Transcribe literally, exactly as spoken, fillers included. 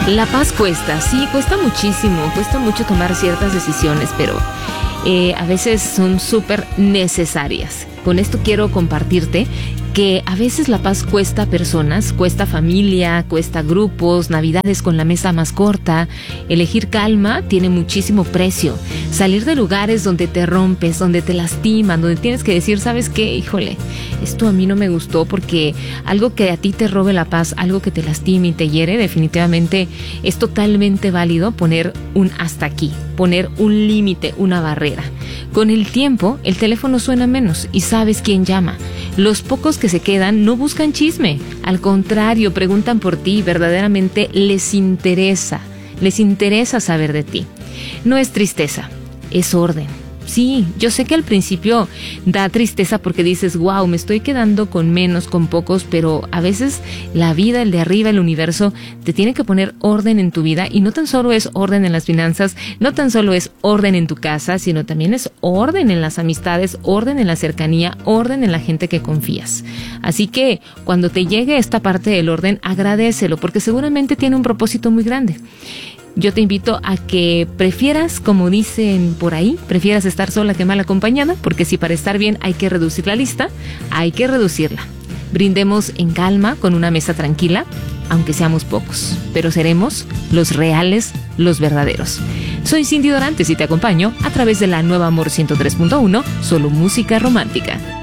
La paz cuesta, sí, cuesta muchísimo, cuesta mucho tomar ciertas decisiones, pero eh, a veces son súper necesarias. Con esto quiero compartirte que a veces la paz cuesta personas, cuesta familia, cuesta grupos, navidades con la mesa más corta. Elegir calma tiene muchísimo precio. Salir de lugares donde te rompes, donde te lastiman, donde tienes que decir, ¿sabes qué? Híjole, esto a mí no me gustó, porque algo que a ti te robe la paz, algo que te lastime y te hiere, definitivamente es totalmente válido poner un hasta aquí, poner un límite, una barrera. Con el tiempo, el teléfono suena menos y sabes quién llama. Los pocos que se quedan no buscan chisme, al contrario, preguntan por ti, verdaderamente les interesa, les interesa saber de ti. No es tristeza, es orden. Sí, yo sé que al principio da tristeza porque dices, wow, me estoy quedando con menos, con pocos, pero a veces la vida, el de arriba, el universo, te tiene que poner orden en tu vida, y no tan solo es orden en las finanzas, no tan solo es orden en tu casa, sino también es orden en las amistades, orden en la cercanía, orden en la gente que confías. Así que cuando te llegue esta parte del orden, agradécelo, porque seguramente tiene un propósito muy grande. Yo te invito a que prefieras, como dicen por ahí, prefieras estar sola que mal acompañada, porque si para estar bien hay que reducir la lista, hay que reducirla. Brindemos en calma, con una mesa tranquila, aunque seamos pocos, pero seremos los reales, los verdaderos. Soy Cindy Dorantes y te acompaño a través de la Nueva Amor ciento tres punto uno, solo música romántica.